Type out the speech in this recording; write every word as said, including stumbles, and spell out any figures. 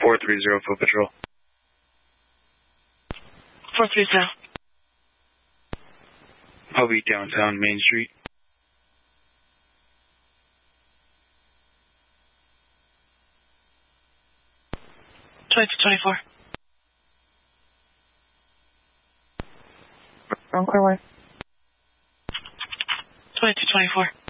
four three zero, foot patrol. four three zero. I'll be downtown Main Street. twenty-two twenty-four. Wrong clear way. twenty-two twenty-four.